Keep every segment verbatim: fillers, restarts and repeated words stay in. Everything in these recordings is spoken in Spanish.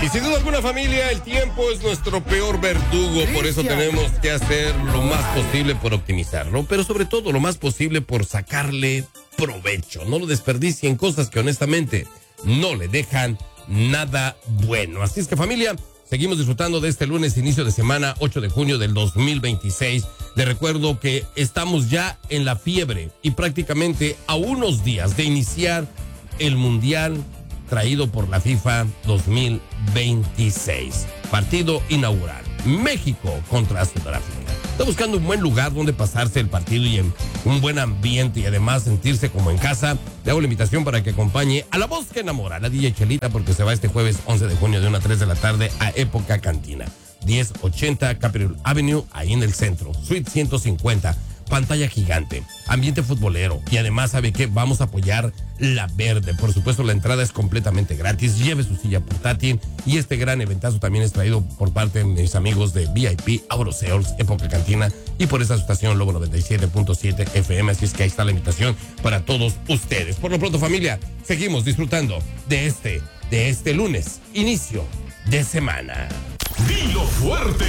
Y sin duda alguna, familia, el tiempo es nuestro peor verdugo, por eso tenemos que hacer lo más posible por optimizarlo, pero sobre todo lo más posible por sacarle provecho. No lo desperdicien cosas que honestamente no le dejan nada bueno. Así es que, familia, seguimos disfrutando de este lunes, inicio de semana, ocho de junio del dos mil veintiséis. Les recuerdo que estamos ya en la fiebre y prácticamente a unos días de iniciar el Mundial traído por la FIFA dos mil veintiséis. Partido inaugural. México contra Sudáfrica. Está buscando un buen lugar donde pasarse el partido y en un buen ambiente y además sentirse como en casa. Le hago la invitación para que acompañe a la voz que enamora, la D J Chelita, porque se va este jueves once de junio de una a tres de la tarde a Época Cantina. diez ochenta Capitol Avenue, ahí en el centro. Suite ciento cincuenta. Pantalla gigante, ambiente futbolero y además, ¿sabe qué? Vamos a apoyar la verde. Por supuesto, la entrada es completamente gratis. Lleve su silla portátil y este gran eventazo también es traído por parte de mis amigos de V I P, Auroseos, Época Cantina y por esa estación Lobo noventa y siete punto siete F M. Así es que ahí está la invitación para todos ustedes. Por lo pronto, familia, seguimos disfrutando de este, de este lunes, inicio de semana. Dilo fuerte.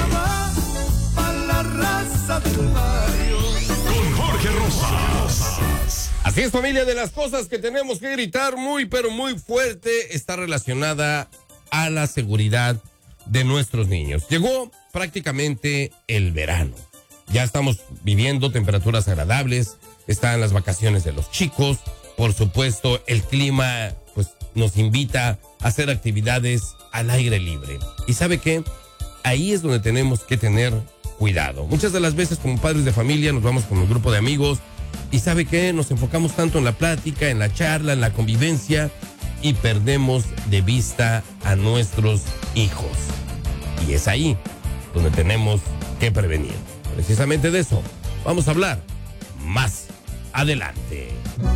La raza del barrio. Con Jorge Rosas. Así es, familia, de las cosas que tenemos que gritar muy, pero muy fuerte está relacionada a la seguridad de nuestros niños. Llegó prácticamente el verano. Ya estamos viviendo temperaturas agradables, están las vacaciones de los chicos. Por supuesto, el clima pues nos invita a hacer actividades al aire libre. ¿Y sabe qué? Ahí es donde tenemos que tener cuidado. Muchas de las veces como padres de familia nos vamos con un grupo de amigos y ¿sabe qué? Nos enfocamos tanto en la plática, en la charla, en la convivencia y perdemos de vista a nuestros hijos. Y es ahí donde tenemos que prevenir. Precisamente de eso vamos a hablar más adelante.